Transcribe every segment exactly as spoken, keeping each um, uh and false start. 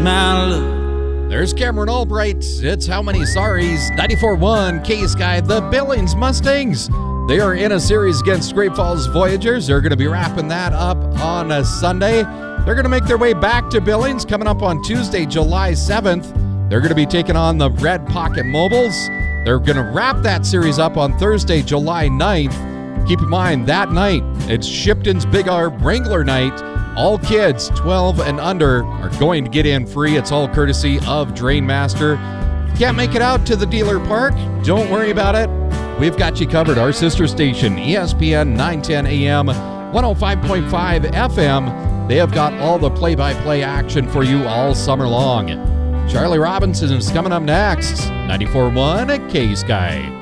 smile. There's Cameron Albright. It's How Many Sorries. ninety-four point one K-Sky, the Billings Mustangs. They are in a series against Great Falls Voyagers. They're going to be wrapping that up on a Sunday. They're going to make their way back to Billings coming up on Tuesday, July seventh. They're going to be taking on the Red Pocket Mobiles. They're going to wrap that series up on Thursday, July ninth. Keep in mind, that night, it's Shipton's Big R Wrangler night. All kids twelve and under are going to get in free. It's all courtesy of Drainmaster. Can't make it out to the dealer park? Don't worry about it. We've got you covered. Our sister station, E S P N nine ten A M, one oh five point five F M. They have got all the play-by-play action for you all summer long. Charlie Robinson is coming up next. ninety-four point one K-Sky.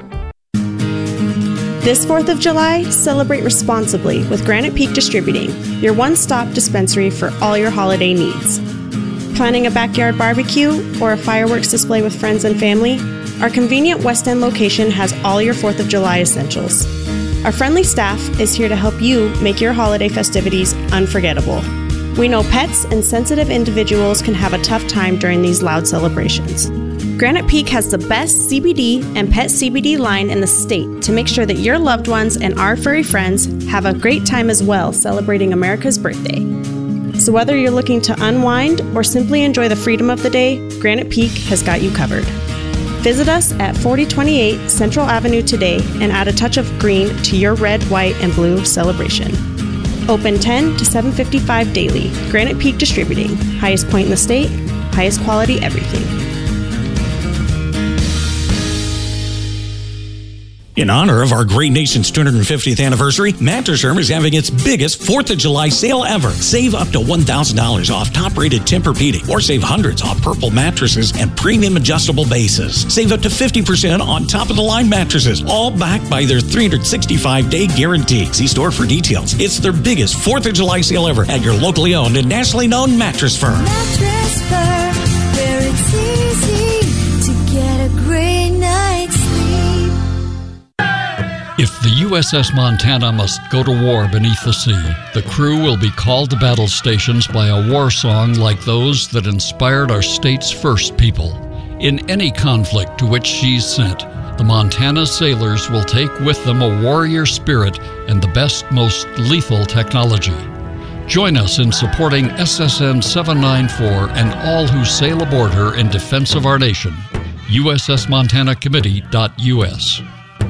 This fourth of July, celebrate responsibly with Granite Peak Distributing, your one-stop dispensary for all your holiday needs. Planning a backyard barbecue or a fireworks display with friends and family? Our convenient West End location has all your fourth of July essentials. Our friendly staff is here to help you make your holiday festivities unforgettable. We know pets and sensitive individuals can have a tough time during these loud celebrations. Granite Peak has the best C B D and pet C B D line in the state to make sure that your loved ones and our furry friends have a great time as well celebrating America's birthday. So whether you're looking to unwind or simply enjoy the freedom of the day, Granite Peak has got you covered. Visit us at forty twenty-eight Central Avenue today and add a touch of green to your red, white, and blue celebration. Open ten to seven fifty-five daily. Granite Peak Distributing. Highest point in the state, highest quality everything. In honor of our great nation's two hundred fiftieth anniversary, Mattress Firm is having its biggest fourth of July sale ever. Save up to one thousand dollars off top-rated Tempur-Pedic, or save hundreds off Purple mattresses and premium adjustable bases. Save up to fifty percent on top-of-the-line mattresses, all backed by their three hundred sixty-five day guarantee. See store for details. It's their biggest fourth of July sale ever at your locally owned and nationally known Mattress Firm. Mattress Firm, where it's easy to get a great night's sleep. If the U S S Montana must go to war beneath the sea, the crew will be called to battle stations by a war song like those that inspired our state's first people. In any conflict to which she's sent, the Montana sailors will take with them a warrior spirit and the best, most lethal technology. Join us in supporting S S N seven ninety-four and all who sail aboard her in defense of our nation. U S S Montana Committee dot U S.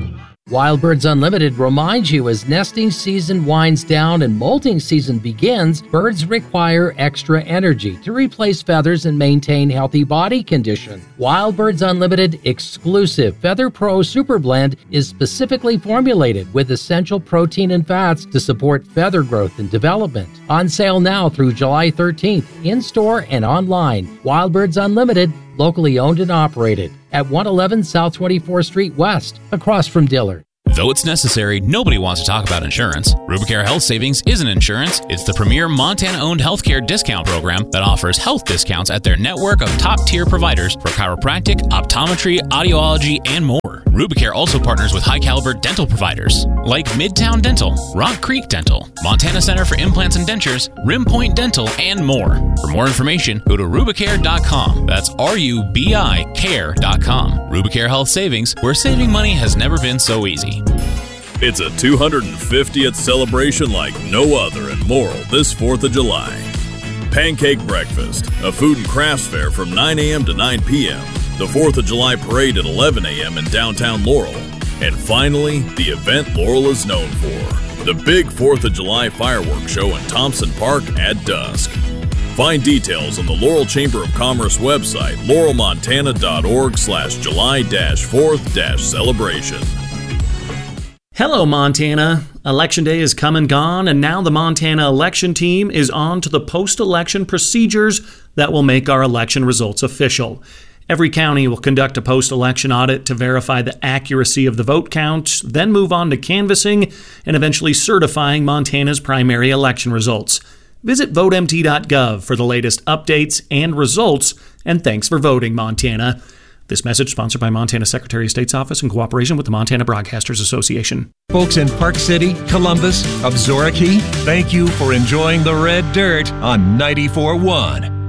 Wild Birds Unlimited reminds you as nesting season winds down and molting season begins, birds require extra energy to replace feathers and maintain healthy body condition. Wild Birds Unlimited exclusive Feather Pro Super Blend is specifically formulated with essential protein and fats to support feather growth and development. On sale now through July thirteenth, in-store and online. Wild Birds Unlimited, locally owned and operated at one eleven South twenty-fourth Street West, across from Dillard. Though it's necessary, nobody wants to talk about insurance. Rubicare Health Savings isn't insurance. It's the premier Montana-owned healthcare discount program that offers health discounts at their network of top-tier providers for chiropractic, optometry, audiology, and more. Rubicare also partners with high-caliber dental providers like Midtown Dental, Rock Creek Dental, Montana Center for Implants and Dentures, Rim Point Dental, and more. For more information, go to rubicare dot com. That's R U B I care dot com. Rubicare Health Savings, where saving money has never been so easy. It's a two hundred fiftieth celebration like no other in Laurel this fourth of July. Pancake Breakfast, a food and crafts fair from nine a.m. to nine p.m., the fourth of July Parade at eleven a.m. in downtown Laurel, and finally, the event Laurel is known for, the big fourth of July fireworks show in Thompson Park at dusk. Find details on the Laurel Chamber of Commerce website, laurel montana dot org slash July fourth celebration. Hello, Montana. Election day is come and gone, and now the Montana election team is on to the post-election procedures that will make our election results official. Every county will conduct a post-election audit to verify the accuracy of the vote count, then move on to canvassing and eventually certifying Montana's primary election results. Visit vote M T dot gov for the latest updates and results, and thanks for voting, Montana. This message sponsored by Montana Secretary of State's Office in cooperation with the Montana Broadcasters Association. Folks in Park City, Columbus, Absaroka, thank you for enjoying the Red Dirt on ninety-four point one.